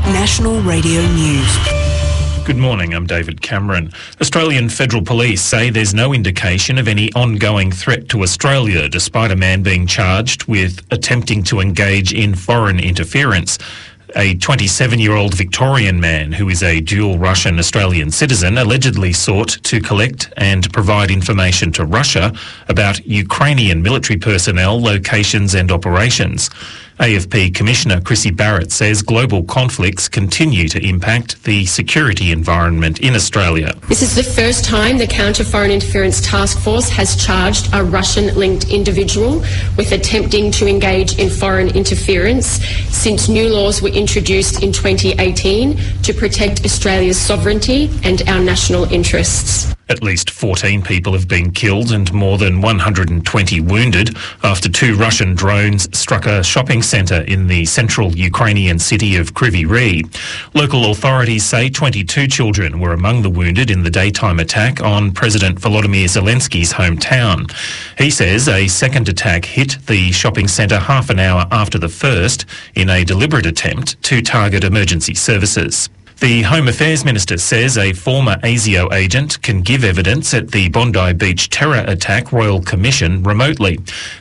National Radio News. Good morning, I'm David Cameron. Australian Federal Police say there's no indication of any ongoing threat to Australia, despite a man being charged with attempting to engage in foreign interference. A 27-year-old Victorian man who is a dual Russian-Australian citizen allegedly sought to collect and provide information to Russia about Ukrainian military personnel, locations and operations. AFP Commissioner Chrissy Barrett says global conflicts continue to impact the security environment in Australia. This is the first time the Counter Foreign Interference Task Force has charged a Russian-linked individual with attempting to engage in foreign interference since new laws were introduced in 2018 to protect Australia's sovereignty and our national interests. At least 14 people have been killed and more than 120 wounded after two Russian drones struck a shopping centre in the central Ukrainian city of Kryvyi Rih. Local authorities say 22 children were among the wounded in the daytime attack on President Volodymyr Zelensky's hometown. He says a second attack hit the shopping centre half an hour after the first in a deliberate attempt to target emergency services. The Home Affairs Minister says a former ASIO agent can give evidence at the Bondi Beach terror attack Royal Commission remotely.